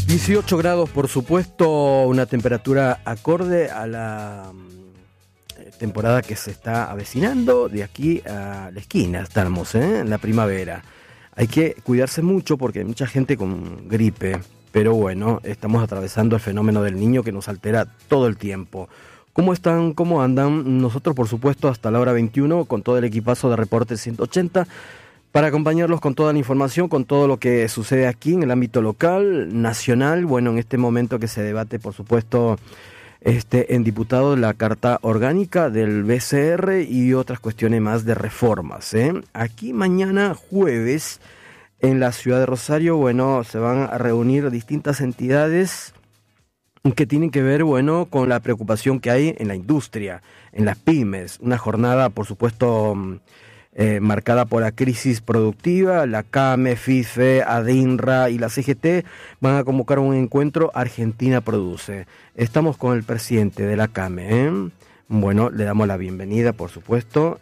18 grados, por supuesto, una temperatura acorde a la temporada que se está avecinando. De aquí a la esquina estamos, en la primavera. Hay que cuidarse mucho porque hay mucha gente con gripe, pero bueno, estamos atravesando el fenómeno del niño que nos altera todo el tiempo. ¿Cómo están? ¿Cómo andan? Nosotros, por supuesto, hasta la hora 21, con todo el equipazo de Reporte 180, para acompañarlos con toda la información, con todo lo que sucede aquí en el ámbito local, nacional. Bueno, en este momento que se debate, por supuesto, en diputados la carta orgánica del BCR y otras cuestiones más de reformas. Aquí mañana jueves, en la ciudad de Rosario, bueno, se van a reunir distintas entidades que tienen que ver, bueno, con la preocupación que hay en la industria, en las pymes. Una jornada, por supuesto, marcada por la crisis productiva. La CAME, FIFE, ADINRA y la CGT van a convocar un encuentro Argentina Produce. Estamos con el presidente de la CAME. Bueno, le damos la bienvenida, por supuesto.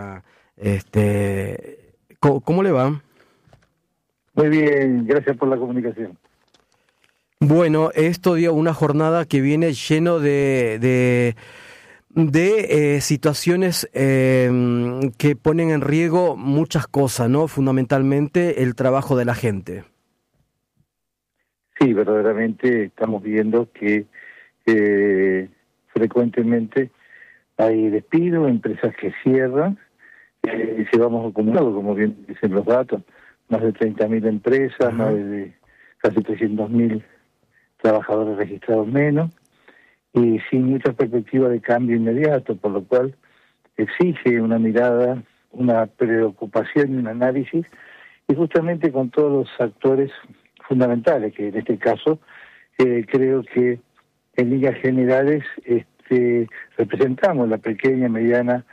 ¿Cómo le va? Muy bien, gracias por la comunicación. Bueno, esto dio una jornada que viene lleno de situaciones que ponen en riesgo muchas cosas, ¿no? Fundamentalmente el trabajo de la gente. Sí, verdaderamente estamos viendo que frecuentemente hay despidos, empresas que cierran, llevamos acumulado, como bien dicen los datos, más de 30.000 empresas, más de casi 300.000 trabajadores registrados menos, y sin mucha perspectiva de cambio inmediato, por lo cual exige una mirada, una preocupación y un análisis, y justamente con todos los actores fundamentales, que en este caso creo que en líneas generales representamos la pequeña, mediana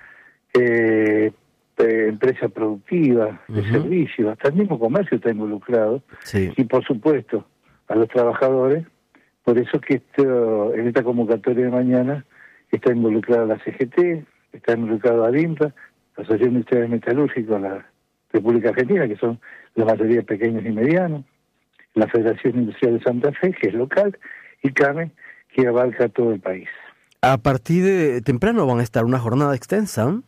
empresa productiva, de servicios, hasta el mismo comercio está involucrado, sí. Y por supuesto a los trabajadores. Por eso que en esta convocatoria de mañana está involucrada la CGT, está involucrada ADINRA, la Asociación de Industriales Metalúrgicos de la República Argentina, que son la mayoría de pequeños y medianos, la Federación Industrial de Santa Fe, que es local, y CAME, que abarca todo el país. A partir de temprano van a estar una jornada extensa.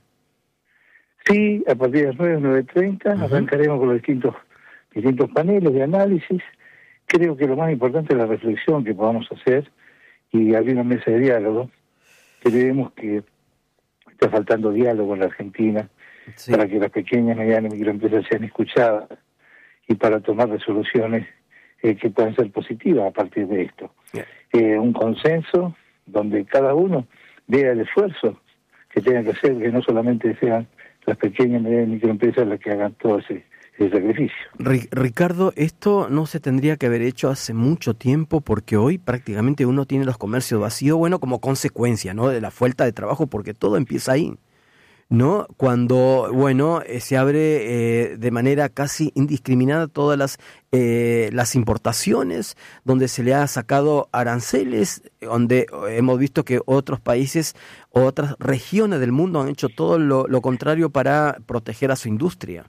Sí, a partir de las 9:30 arrancaremos con los distintos paneles de análisis. Creo que lo más importante es la reflexión que podamos hacer y abrir una mesa de diálogo. Creemos que está faltando diálogo en la Argentina, sí, para que las pequeñas, medianas y microempresas sean escuchadas y para tomar resoluciones que puedan ser positivas a partir de esto. Un consenso donde cada uno vea el esfuerzo que tenga que hacer, que no solamente sean las pequeñas, medianas y microempresas las que hagan todo ese sacrificio. Ricardo, esto no se tendría que haber hecho hace mucho tiempo, porque hoy prácticamente uno tiene los comercios vacíos, bueno, como consecuencia, ¿no?, de la falta de trabajo, porque todo empieza ahí, ¿no? Cuando, bueno, se abre de manera casi indiscriminada todas las importaciones, donde se le ha sacado aranceles, donde hemos visto que otros países, otras regiones del mundo han hecho todo lo contrario para proteger a su industria.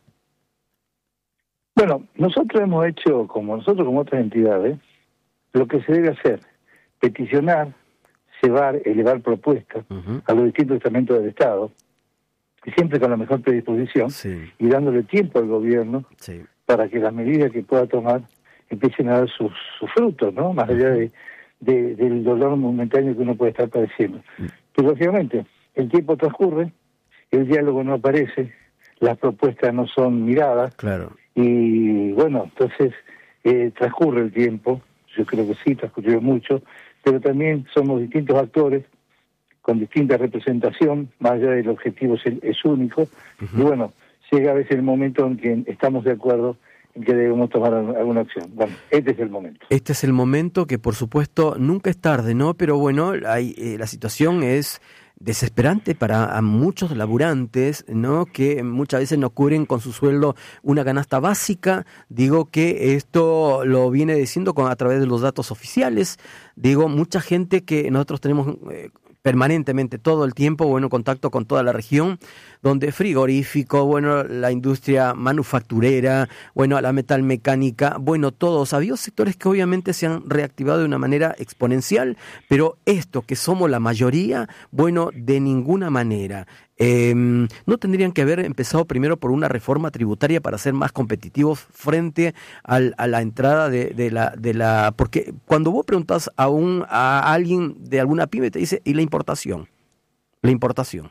Bueno, nosotros hemos hecho, como otras entidades, lo que se debe hacer: peticionar, elevar propuestas a los distintos estamentos del Estado, y siempre con la mejor predisposición, sí, y dándole tiempo al gobierno, sí, para que las medidas que pueda tomar empiecen a dar sus frutos, ¿no? Más allá del dolor momentáneo que uno puede estar padeciendo. Pero lógicamente, el tiempo transcurre, el diálogo no aparece, las propuestas no son miradas, claro. Y bueno, entonces transcurre el tiempo, yo creo que sí, transcurrió mucho, pero también somos distintos actores con distinta representación, más allá del objetivo es único, y bueno, llega a veces el momento en que estamos de acuerdo en que debemos tomar alguna acción. Bueno, este es el momento. Este es el momento que, por supuesto, nunca es tarde, ¿no? Pero bueno, la situación es desesperante para muchos laburantes, ¿no?, que muchas veces no cubren con su sueldo una canasta básica. Digo que esto lo viene diciendo a través de los datos oficiales. Digo, mucha gente que nosotros tenemos permanentemente, todo el tiempo, bueno, en contacto con toda la región, donde frigorífico, bueno, la industria manufacturera, bueno, la metalmecánica, bueno, todos. Había sectores que obviamente se han reactivado de una manera exponencial, pero esto, que somos la mayoría, bueno, de ninguna manera. ¿No tendrían que haber empezado primero por una reforma tributaria para ser más competitivos frente a la entrada de la... Porque cuando vos preguntás a alguien de alguna pyme, te dice, ¿y la importación? La importación.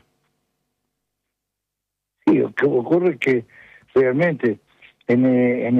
Sí, lo que ocurre que realmente en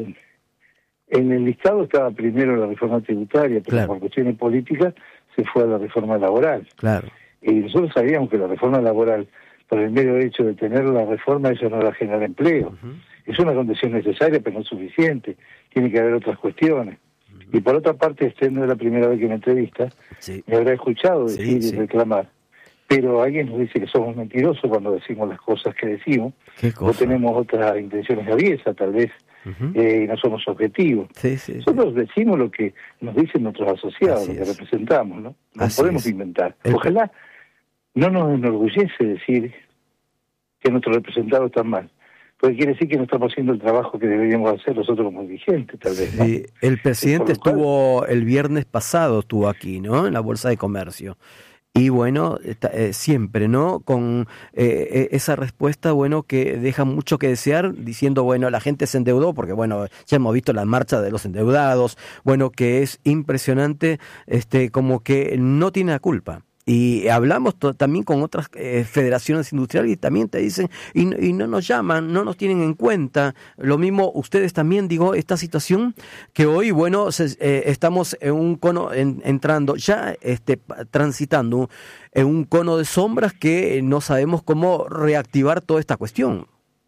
el listado estaba primero la reforma tributaria, pero Claro. por cuestiones políticas se fue a la reforma laboral. Claro. Y nosotros sabíamos que la reforma laboral, por el mero hecho de tener la reforma, eso no va a generar empleo. Uh-huh. Es una condición necesaria, pero no suficiente. Tiene que haber otras cuestiones. Uh-huh. Y por otra parte, usted no es la primera vez que me entrevista, sí. me habrá escuchado decir sí. y reclamar. Pero alguien nos dice que somos mentirosos cuando decimos las cosas que decimos, o tenemos otras intenciones aviesas, tal vez, uh-huh. Y no somos objetivos. Nosotros decimos lo que nos dicen nuestros asociados, lo que representamos, ¿no? No podemos inventar. Ojalá no nos enorgullece decir que nuestros representados están mal, porque quiere decir que no estamos haciendo el trabajo que deberíamos hacer nosotros como dirigentes, tal vez, ¿no? Sí. El presidente estuvo el viernes pasado, estuvo aquí, ¿no? En la Bolsa de Comercio. Y bueno, siempre, ¿no? Con esa respuesta, bueno, que deja mucho que desear, diciendo, bueno, la gente se endeudó, porque bueno, ya hemos visto la marcha de los endeudados, bueno, que es impresionante, como que no tiene la culpa. Y hablamos también con otras federaciones industriales y también te dicen, y no nos llaman, no nos tienen en cuenta. Lo mismo ustedes también, digo, esta situación que hoy, bueno, estamos en un cono, entrando, ya transitando en un cono de sombras que no sabemos cómo reactivar toda esta cuestión.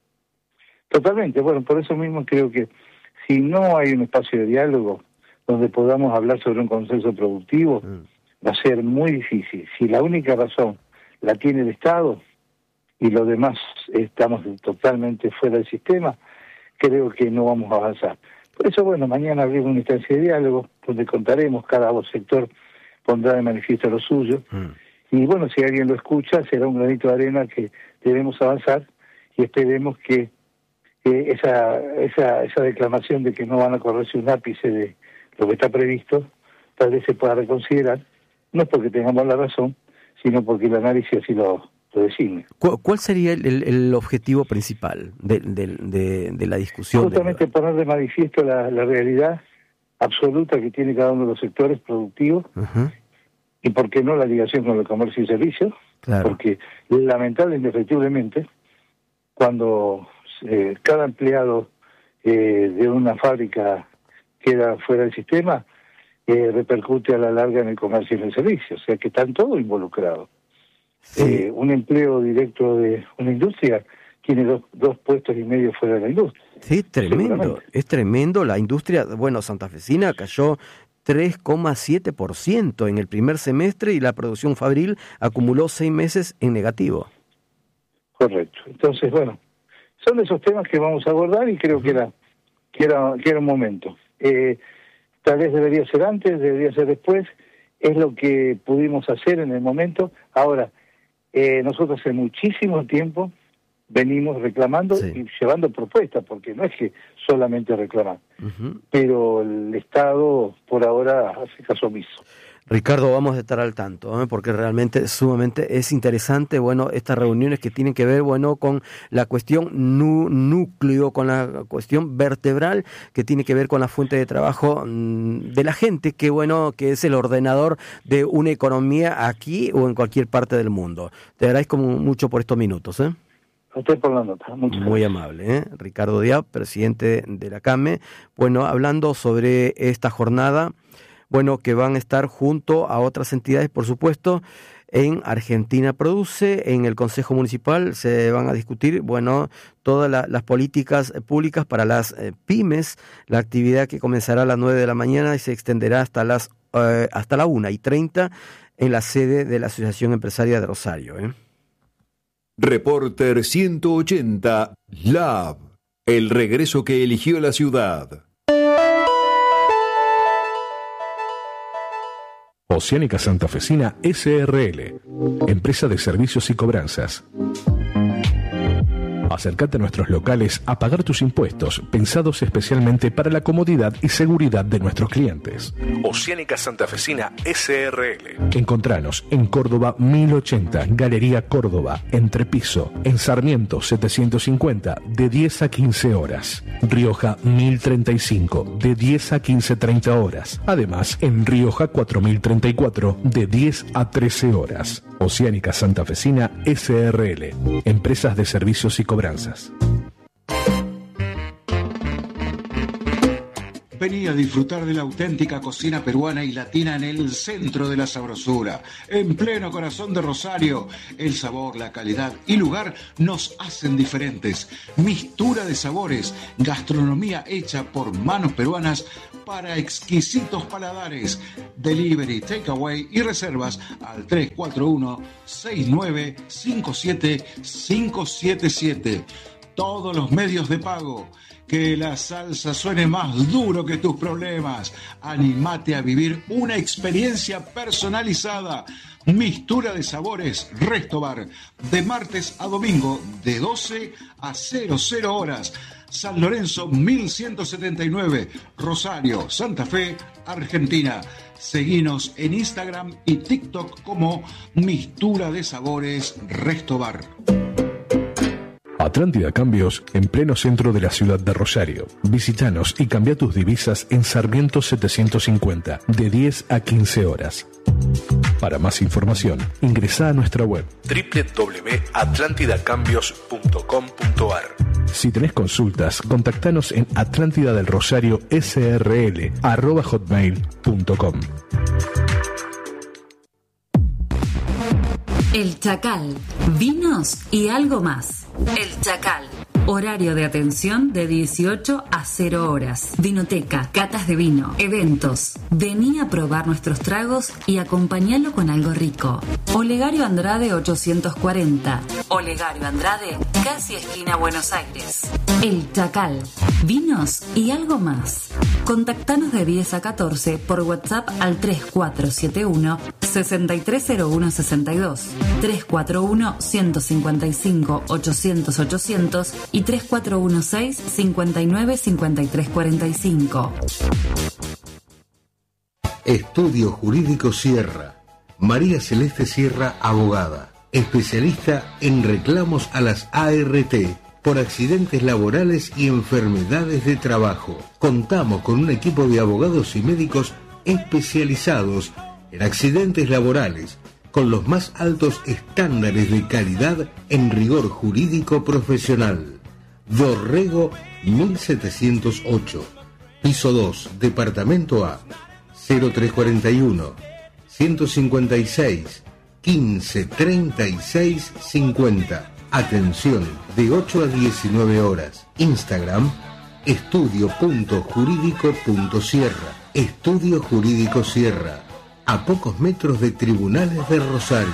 Totalmente, bueno, por eso mismo creo que si no hay un espacio de diálogo donde podamos hablar sobre un consenso productivo, va a ser muy difícil. Si la única razón la tiene el Estado y los demás estamos totalmente fuera del sistema, creo que no vamos a avanzar. Por eso, bueno, mañana abrimos una instancia de diálogo donde contaremos, cada sector pondrá de manifiesto lo suyo. Y bueno, si alguien lo escucha, será un granito de arena que debemos avanzar y esperemos que esa declamación de que no van a correrse un ápice de lo que está previsto, tal vez se pueda reconsiderar. No es porque tengamos la razón, sino porque el análisis así lo designa. ¿Cuál sería el objetivo principal de la discusión? Justamente poner de manifiesto la realidad absoluta que tiene cada uno de los sectores productivos, uh-huh. Y por qué no la ligación con el comercio y servicios, claro. Porque lamentable e indefectiblemente, cuando cada empleado de una fábrica queda fuera del sistema, repercute a la larga en el comercio y en el servicio, o sea que están todos involucrados. Sí. Un empleo directo de una industria tiene dos puestos y medio fuera de la industria. Sí, tremendo, es tremendo. La industria, bueno, santafesina cayó 3,7% en el primer semestre y la producción fabril acumuló 6 meses en negativo. Correcto. Entonces, bueno, son esos temas que vamos a abordar y creo que era un momento. Tal vez debería ser antes, debería ser después, es lo que pudimos hacer en el momento. Ahora, nosotros hace muchísimo tiempo venimos reclamando y llevando propuestas, porque no es que solamente reclamar, uh-huh. Pero el Estado por ahora hace caso omiso. Ricardo, vamos a estar al tanto, porque realmente sumamente es interesante, bueno, estas reuniones que tienen que ver, bueno, con la cuestión núcleo, con la cuestión vertebral, que tiene que ver con la fuente de trabajo de la gente, que bueno, que es el ordenador de una economía aquí o en cualquier parte del mundo. Te agradezco mucho por estos minutos, A usted por la nota. Muy amable, Ricardo Diab, presidente de la CAME, bueno, hablando sobre esta jornada, bueno, que van a estar junto a otras entidades, por supuesto, en Argentina Produce, en el Consejo Municipal se van a discutir, bueno, todas las políticas públicas para las pymes, la actividad que comenzará a las 9 de la mañana y se extenderá hasta la 1:30 en la sede de la Asociación Empresaria de Rosario. Reporter 180, LAB, el regreso que eligió la ciudad. Oceánica Santafesina SRL, empresa de servicios y cobranzas. Acércate a nuestros locales a pagar tus impuestos, pensados especialmente para la comodidad y seguridad de nuestros clientes. Oceánica Santafesina SRL. Encontranos en Córdoba 1080, Galería Córdoba, Entrepiso, en Sarmiento 750, de 10 a 15 horas. Rioja 1035, de 10 a 15:30 horas. Además, en Rioja 4034, de 10 a 13 horas. Oceánica Santafesina SRL, empresas de servicios y cobranzas. Vení a disfrutar de la auténtica cocina peruana y latina en el centro de la sabrosura, en pleno corazón de Rosario. El sabor, la calidad y lugar nos hacen diferentes. Mistura de sabores, gastronomía hecha por manos peruanas para exquisitos paladares. Delivery, takeaway y reservas al 341-6957-577. Todos los medios de pago. Que la salsa suene más duro que tus problemas. Animate a vivir una experiencia personalizada. Mistura de sabores, Resto Bar. De martes a domingo, de 12 a 00 horas. San Lorenzo 1179, Rosario, Santa Fe, Argentina. Seguinos en Instagram y TikTok como Mistura de Sabores, Resto Bar. Atlántida Cambios, en pleno centro de la ciudad de Rosario. Visítanos y cambia tus divisas en Sarmiento 750, de 10 a 15 horas. Para más información, ingresa a nuestra web www.atlantidacambios.com.ar. Si tenés consultas, contactanos en atlantidadelrosario@hotmail.com. El Chacal, vinos y algo más. El Chacal, horario de atención de 18 a 0 horas. Vinoteca, catas de vino, eventos. Vení a probar nuestros tragos y acompañalo con algo rico. Olegario Andrade 840. Olegario Andrade, casi esquina Buenos Aires. El Chacal, vinos y algo más. Contactanos de 10 a 14 por WhatsApp al 3471-630162, 341-155-800-800 y 3416-595345. Estudio Jurídico Sierra. María Celeste Sierra, abogada, especialista en reclamos a las ART por accidentes laborales y enfermedades de trabajo. Contamos con un equipo de abogados y médicos especializados en accidentes laborales, con los más altos estándares de calidad en rigor jurídico profesional. Dorrego 1708, piso 2, departamento A, 0341 156 15 36 50. Atención, de 8 a 19 horas. Instagram, estudio.jurídico.sierra. Estudio Jurídico Sierra, a pocos metros de Tribunales de Rosario.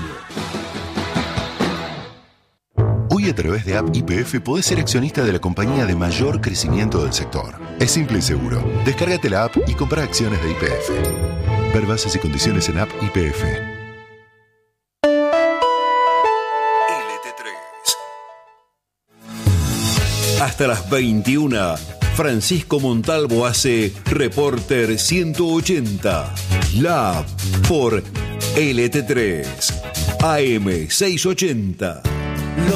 Hoy a través de App YPF podés ser accionista de la compañía de mayor crecimiento del sector. Es simple y seguro. Descárgate la app y compra acciones de YPF. Ver bases y condiciones en App YPF. Hasta las 21, Francisco Montalvo hace Reporter 180, Lab por LT3, AM 680.